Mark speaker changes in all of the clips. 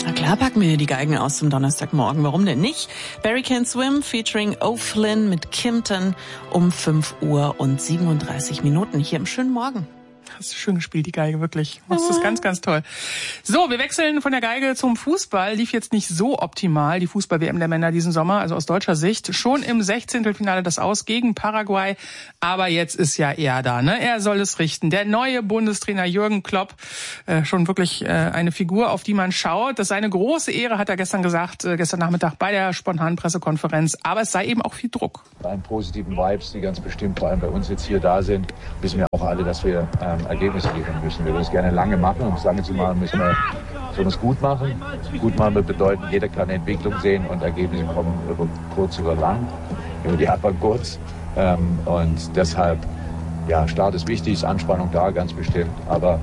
Speaker 1: Na klar, packen wir hier die Geigen aus zum Donnerstagmorgen. Warum denn nicht? Barry Can Swim featuring O'Flynn mit Kimpton um 5:37 hier im schönen Morgen.
Speaker 2: Hast du schön gespielt, die Geige, wirklich. Das ist ganz, ganz toll. So, wir wechseln von der Geige zum Fußball. Lief jetzt nicht so optimal, die Fußball-WM der Männer diesen Sommer, also aus deutscher Sicht. Schon im 16. das Aus gegen Paraguay. Aber jetzt ist ja er da, ne? Er soll es richten. Der neue Bundestrainer Jürgen Klopp, schon wirklich eine Figur, auf die man schaut. Das ist eine große Ehre, hat er gestern gesagt, gestern Nachmittag bei der spontanen Pressekonferenz. Aber es sei eben auch viel Druck.
Speaker 3: Bei allen positiven Vibes, die ganz bestimmt vor allem bei uns jetzt hier da sind, wissen wir auch alle, dass wir Ergebnisse liefern müssen. Wir würden es gerne lange machen. Um es lange zu machen, müssen wir es gut machen. Gut machen wird bedeuten, jeder kann eine Entwicklung sehen und Ergebnisse kommen über kurz oder lang, über die Anfang kurz. Und deshalb, ja, Start ist wichtig, ist Anspannung da, ganz bestimmt. Aber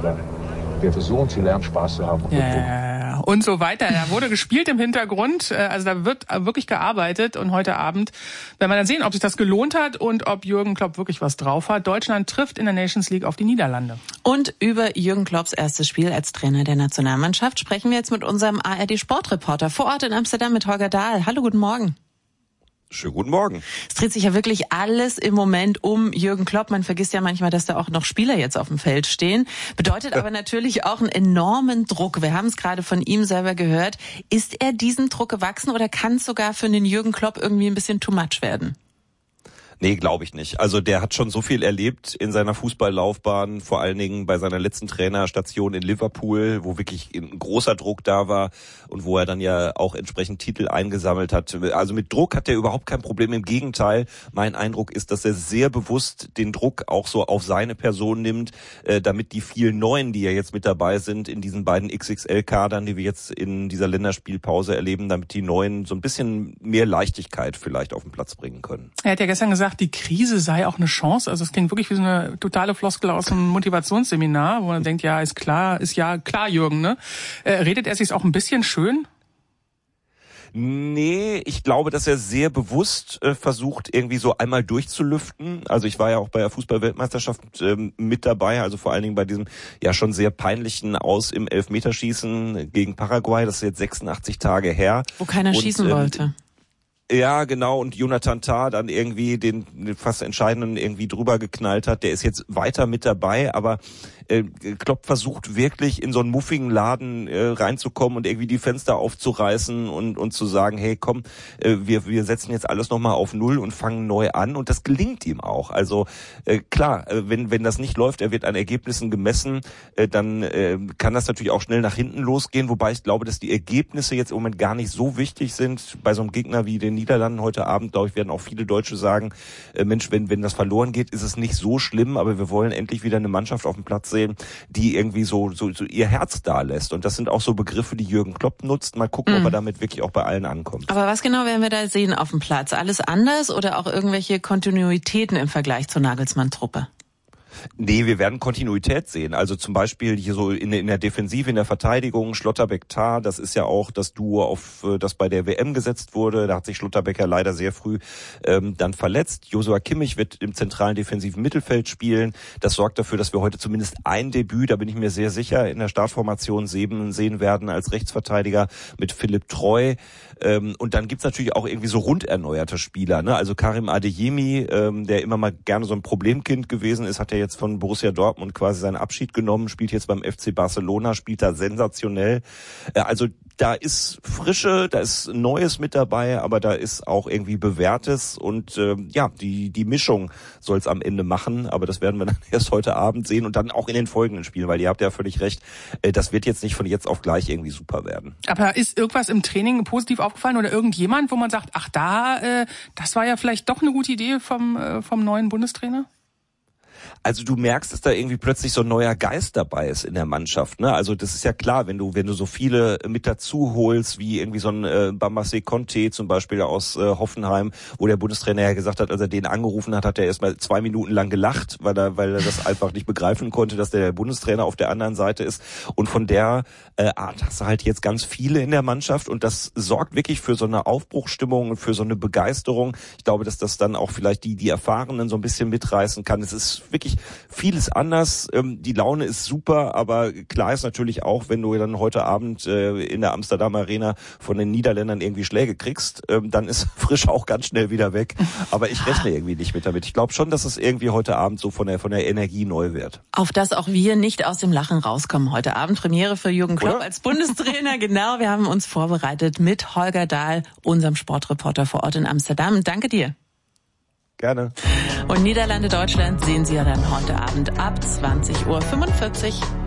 Speaker 3: wir versuchen zu lernen, Spaß zu haben.
Speaker 2: Und so weiter. Da wurde gespielt im Hintergrund, also da wird wirklich gearbeitet und heute Abend werden wir dann sehen, ob sich das gelohnt hat und ob Jürgen Klopp wirklich was drauf hat. Deutschland trifft in der Nations League auf die Niederlande.
Speaker 1: Und über Jürgen Klopps erstes Spiel als Trainer der Nationalmannschaft sprechen wir jetzt mit unserem ARD-Sportreporter vor Ort in Amsterdam mit Holger Dahl. Hallo, guten Morgen.
Speaker 4: Schönen guten Morgen.
Speaker 1: Es dreht sich ja wirklich alles im Moment um Jürgen Klopp. Man vergisst ja manchmal, dass da auch noch Spieler jetzt auf dem Feld stehen. Bedeutet aber natürlich auch einen enormen Druck. Wir haben es gerade von ihm selber gehört. Ist er diesem Druck gewachsen oder kann es sogar für den Jürgen Klopp irgendwie ein bisschen too much werden?
Speaker 4: Nee, glaube ich nicht. Also der hat schon so viel erlebt in seiner Fußballlaufbahn, vor allen Dingen bei seiner letzten Trainerstation in Liverpool, wo wirklich ein großer Druck da war und wo er dann ja auch entsprechend Titel eingesammelt hat. Also mit Druck hat er überhaupt kein Problem. Im Gegenteil, mein Eindruck ist, dass er sehr bewusst den Druck auch so auf seine Person nimmt, damit die vielen Neuen, die ja jetzt mit dabei sind, in diesen beiden XXL-Kadern, die wir jetzt in dieser Länderspielpause erleben, damit die Neuen so ein bisschen mehr Leichtigkeit vielleicht auf den Platz bringen können.
Speaker 2: Er hat ja gestern gesagt, die Krise sei auch eine Chance. Also es klingt wirklich wie so eine totale Floskel aus einem Motivationsseminar, wo man denkt, ja, ist klar, Jürgen, ne? Redet er sich auch ein bisschen schön?
Speaker 4: Nee, ich glaube, dass er sehr bewusst versucht, irgendwie so einmal durchzulüften. Also ich war ja auch bei der Fußball-Weltmeisterschaft mit dabei, also vor allen Dingen bei diesem ja schon sehr peinlichen Aus im Elfmeterschießen gegen Paraguay. Das ist jetzt 86 Tage her.
Speaker 1: Wo keiner schießen wollte.
Speaker 4: Ja, genau, und Jonathan Tah dann irgendwie den fast Entscheidenden irgendwie drüber geknallt hat. Der ist jetzt weiter mit dabei, aber Klopp versucht wirklich in so einen muffigen Laden reinzukommen und irgendwie die Fenster aufzureißen und zu sagen, hey komm, wir setzen jetzt alles nochmal auf Null und fangen neu an, und das gelingt ihm auch. Also klar, wenn das nicht läuft, er wird an Ergebnissen gemessen, dann kann das natürlich auch schnell nach hinten losgehen, wobei ich glaube, dass die Ergebnisse jetzt im Moment gar nicht so wichtig sind. Bei so einem Gegner wie den Niederlanden heute Abend, glaube ich, werden auch viele Deutsche sagen, Mensch, wenn das verloren geht, ist es nicht so schlimm, aber wir wollen endlich wieder eine Mannschaft auf dem Platz sehen, die irgendwie so ihr Herz da lässt. Und das sind auch so Begriffe, die Jürgen Klopp nutzt. Mal gucken, ob er damit wirklich auch bei allen ankommt.
Speaker 1: Aber was genau werden wir da sehen auf dem Platz? Alles anders oder auch irgendwelche Kontinuitäten im Vergleich zur Nagelsmann-Truppe?
Speaker 4: Nee, wir werden Kontinuität sehen. Also zum Beispiel hier so in der Defensive, in der Verteidigung, Schlotterbeck-Tah, das ist ja auch das Duo, auf das bei der WM gesetzt wurde. Da hat sich Schlotterbeck ja leider sehr früh dann verletzt. Joshua Kimmich wird im zentralen defensiven Mittelfeld spielen. Das sorgt dafür, dass wir heute zumindest ein Debüt, da bin ich mir sehr sicher, in der Startformation sehen werden als Rechtsverteidiger mit Philipp Treu. Und dann gibt's natürlich auch irgendwie so runderneuerte Spieler, ne? Also Karim Adeyemi, der immer mal gerne so ein Problemkind gewesen ist, hat ja jetzt von Borussia Dortmund quasi seinen Abschied genommen, spielt jetzt beim FC Barcelona, spielt da sensationell. Also da ist Frische, da ist Neues mit dabei, aber da ist auch irgendwie Bewährtes, und die Mischung soll es am Ende machen, aber das werden wir dann erst heute Abend sehen und dann auch in den folgenden Spielen, weil ihr habt ja völlig recht, das wird jetzt nicht von jetzt auf gleich irgendwie super werden.
Speaker 2: Aber ist irgendwas im Training positiv aufgefallen oder irgendjemand, wo man sagt, ach das war ja vielleicht doch eine gute Idee vom neuen Bundestrainer?
Speaker 4: Also du merkst, dass da irgendwie plötzlich so ein neuer Geist dabei ist in der Mannschaft, ne? Also das ist ja klar, wenn du so viele mit dazu holst, wie irgendwie so ein Bamase Conte zum Beispiel aus Hoffenheim, wo der Bundestrainer ja gesagt hat, als er den angerufen hat, hat er erstmal 2 Minuten lang gelacht, weil er das einfach nicht begreifen konnte, dass der Bundestrainer auf der anderen Seite ist. Und von der Art hast du halt jetzt ganz viele in der Mannschaft, und das sorgt wirklich für so eine Aufbruchsstimmung und für so eine Begeisterung. Ich glaube, dass das dann auch vielleicht die Erfahrenen so ein bisschen mitreißen kann. Es ist wirklich vieles anders. Die Laune ist super, aber klar ist natürlich auch, wenn du dann heute Abend in der Amsterdam Arena von den Niederländern irgendwie Schläge kriegst, dann ist Frische auch ganz schnell wieder weg. Aber ich rechne irgendwie nicht mit damit. Ich glaube schon, dass es irgendwie heute Abend so von der Energie neu wird.
Speaker 1: Auf dass auch wir nicht aus dem Lachen rauskommen heute Abend. Premiere für Jürgen Klopp
Speaker 4: Oder?
Speaker 1: als Bundestrainer. Genau, wir haben uns vorbereitet mit Holger Dahl, unserem Sportreporter vor Ort in Amsterdam. Danke dir.
Speaker 4: Gerne.
Speaker 1: Und Niederlande, Deutschland sehen Sie ja dann heute Abend ab 20:45 Uhr.